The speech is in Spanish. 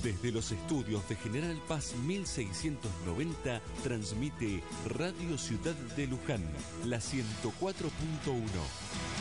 Desde los estudios de General Paz 1690 transmite Radio Ciudad de Luján, la 104.1.